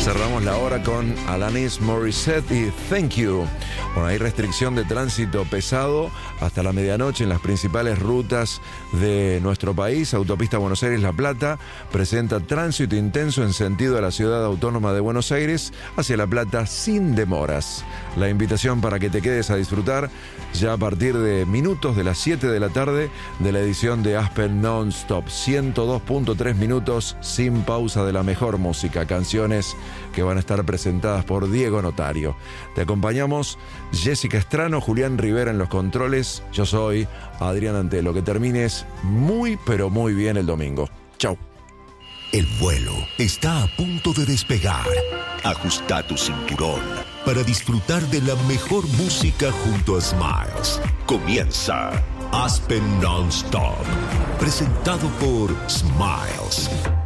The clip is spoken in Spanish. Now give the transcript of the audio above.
Cerramos la hora con Alanis Morissette y Thank You. Bueno, hay restricción de tránsito pesado hasta la medianoche en las principales rutas de nuestro país. Autopista Buenos Aires-La Plata presenta tránsito intenso en sentido de la ciudad autónoma de Buenos Aires hacia La Plata sin demoras. La invitación para que te quedes a disfrutar ya a partir de minutos de las 7 de la tarde de la edición de Aspen Non-Stop. 102.3 minutos sin pausa de la mejor música, canciones que van a estar presentadas por Diego Notario. Te acompañamos Jessica Estrano, Julián Rivera en los controles. Yo soy Adrián Antelo. Que termines muy, pero muy bien el domingo. Chau. El vuelo está a punto de despegar. Ajusta tu cinturón para disfrutar de la mejor música junto a Smiles. Comienza Aspen Non-Stop, presentado por Smiles.